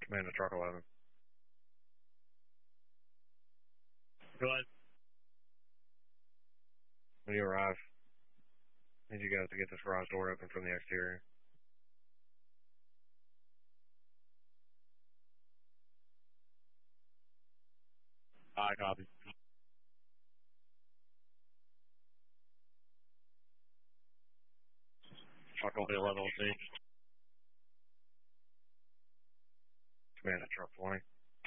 Command to Truck 11. Go ahead. When you arrive, I need you guys to get this garage door open from the exterior. I copy. Truck will be 11 on scene. Command to Truck 20.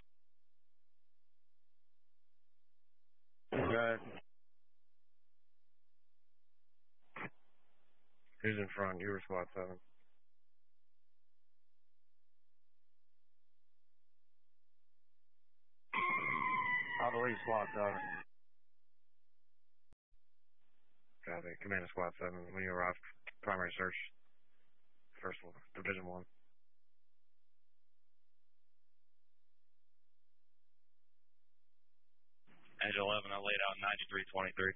Okay. Who's in front? You were squad 7. I believe squad 7. Copy. Command to squad 7. When you arrive, primary search. First floor, Division 1. Edge 11, I laid out 9323.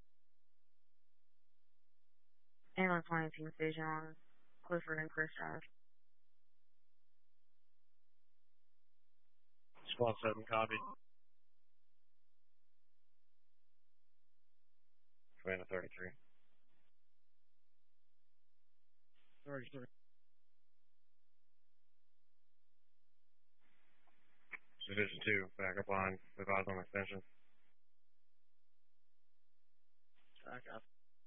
Ambulance 22 station on Clifford and Chris Drive. Squad 7, copy. Command to 33. 33. Division 2, backup line, with eyes on extension. Back up.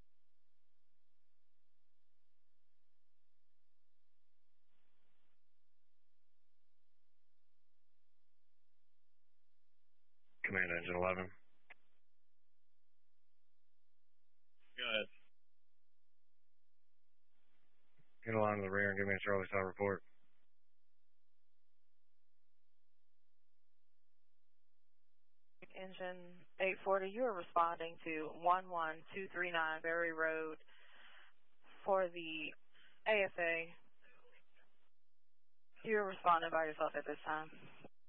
Command engine 11. Go ahead. Get a line to the rear and give me a Charlie side report. Engine 840, you are responding to 11239 Berry Road for the ASA. You are responding by yourself at this time.